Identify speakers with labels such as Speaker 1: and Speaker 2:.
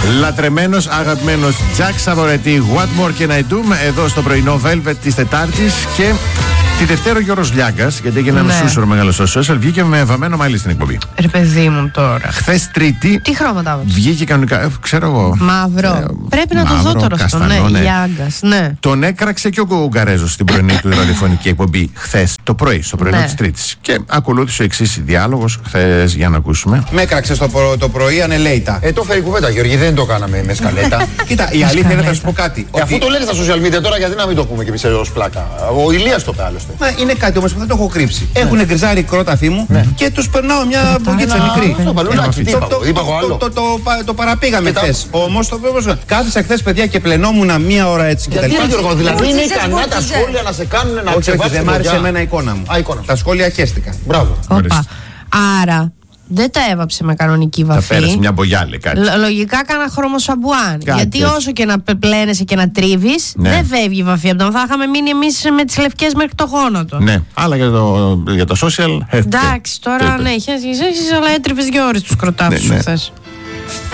Speaker 1: Λατρεμένος, αγαπημένος Jack Σαβορετή, What More Can I Do, εδώ στο πρωινό Velvet της Τετάρτης. Και τη Δευτέρα ο Γιώργος Λιάγκας, γιατί έγινε ένα σούσουρο μεγάλο στο social, βγήκε με βαμμένο μαλλί στην εκπομπή.
Speaker 2: Ρε παιδί μου τώρα.
Speaker 1: Χθες Τρίτη.
Speaker 2: Τι χρώματα άβαψε?
Speaker 1: Βγήκε κανονικά, ξέρω εγώ.
Speaker 2: Μαύρο. Πρέπει να
Speaker 1: μαύρο,
Speaker 2: το δω τώρα στον Λιάγκας. Ναι.
Speaker 1: Τον έκραξε και ο Ουγγαρέζος στην πρωινή του ραδιοφωνική εκπομπή χθες το πρωί, στο πρωινό της Τρίτης. Και ακολούθησε ο εξής διάλογος χθες, για να ακούσουμε.
Speaker 3: Με έκραξε το πρωί ανελέητα.
Speaker 4: Το φέρει κουβέντα, Γιώργη, δεν το κάναμε με σκαλέτα.
Speaker 3: Κοίτα, η αλήθεια είναι, θα σου πω κάτι.
Speaker 4: Αφού το λένε στα social media τώρα, γιατί να μην το πούμε και εμείς ως πλάκα. Ο Ηλίας το πάλωσε.
Speaker 3: Είναι κάτι όμως που δεν το έχω κρύψει. Έχουν γκριζάρει κρόταφή μου και τους περνάω μια μπουκίτσα μικρή. Το παραπήγαμε χθες. Όμως το βέβαιο. Κάθισα χθες, παιδιά, και πλενόμουν μία ώρα έτσι.
Speaker 4: Γιατί Γιώργο, δηλαδή είναι ικανά τα σχόλια να σε κάνουν να ξεβάσεις?
Speaker 3: Δεν μ' άρεσε εμένα η εικόνα μου. Τα σχόλια χέστηκα.
Speaker 4: Μπράβο.
Speaker 2: Άρα δεν τα έβαψε με κανονική βαφή.
Speaker 1: Τα πέρασε μια μπογιάλη, κάτι.
Speaker 2: Λογικά κάνα χρώμο σαμπουάν. Γιατί όσο και να πλένεσαι και να τρίβεις, δεν φεύγει η βαφή. Από θα είχαμε μείνει εμείς με τις λευκές μέχρι το γόνατο.
Speaker 1: Ναι, αλλά για το social.
Speaker 2: Εντάξει, τώρα ναι, αλλά έτριβες 2 ώρες τους κροτάφους σου χθες.